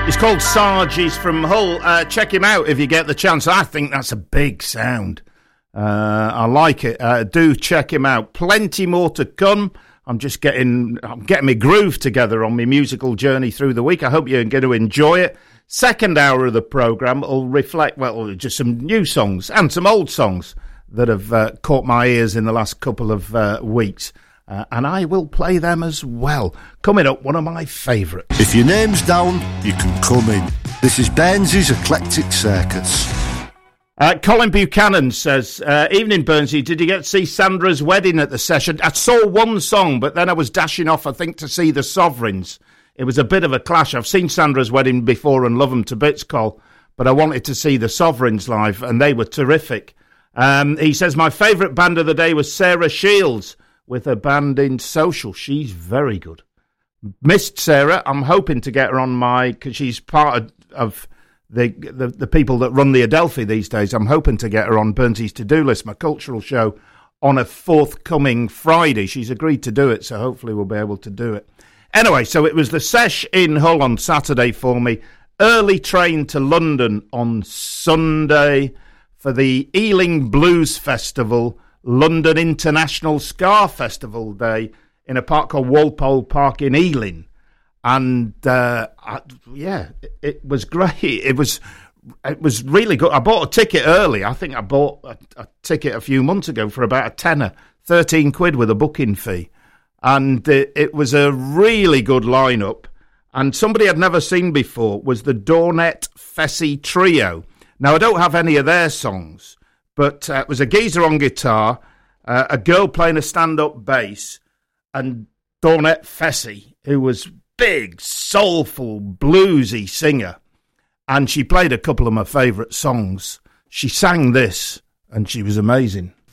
He's called Sarge. He's from Hull. Check him out if you get the chance. I think that's a big sound. I like it. Do check him out. Plenty more to come. I'm getting my groove together on my musical journey through the week. I hope you're going to enjoy it. Second hour of the programme will reflect, well, just some new songs and some old songs that have caught my ears in the last couple of weeks. And I will play them as well. Coming up, one of my favourites. If your name's down, you can come in. This is Burnsy's Eclectic Circus. Colin Buchanan says, evening Burnsy, did you get to see Sandra's wedding at the session? I saw one song, but then I was dashing off, I think, to see the Sovereigns. It was a bit of a clash. I've seen Sandra's wedding before and love them to bits, Col, but I wanted to see the Sovereigns live, and they were terrific. He says, my favourite band of the day was Sarah Shields with her band in Social. She's very good. Missed Sarah. I'm hoping to get her on because she's part of the people that run the Adelphi these days. I'm hoping to get her on Burnsy's to-do list, my cultural show, on a forthcoming Friday. She's agreed to do it, so hopefully we'll be able to do it. Anyway, so it was the sesh in Hull on Saturday for me. Early train to London on Sunday for the Ealing Blues Festival, London International Ska Festival Day in a park called Walpole Park in Ealing. And, it was great. It was really good. I bought a ticket early. I think I bought a ticket a few months ago for about a tenner, 13 quid with a booking fee. And it was a really good lineup. And somebody I'd never seen before was the Dornet Fessy Trio. Now, I don't have any of their songs, but it was a geezer on guitar, a girl playing a stand-up bass, and Dornet Fessy, who was big, soulful, bluesy singer. And she played a couple of my favourite songs. She sang this, and she was amazing.